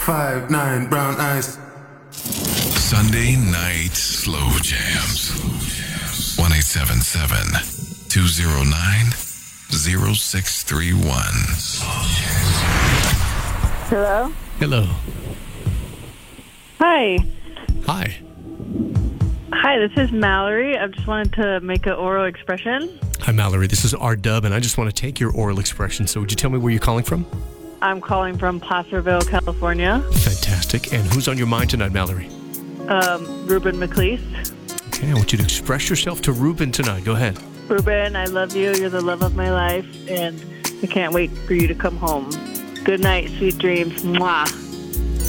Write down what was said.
5'9" brown eyes. Sunday night slow jams. 1-877-209-0631. Hello? Hello. Hi. Hi. Hi, this is Mallory. I just wanted to make an oral expression. Hi, Mallory. This is R-Dub, and I just want to take your oral expression. So would you tell me where you're calling from? I'm calling from Placerville, California. Fantastic. And who's on your mind tonight, Mallory? Ruben McLeese. Okay, I want you to express yourself to Ruben tonight. Go ahead. Ruben, I love you. You're the love of my life, and I can't wait for you to come home. Good night, sweet dreams. Mwah.